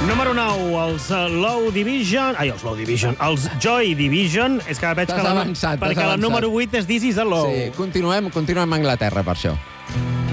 Número 9, els Low Division... Ai, els Low Division. Els Joy Division. És que veig que T'has avançat. Perquè la número 8 és This is a Low. Sí, continuem a Anglaterra, per això.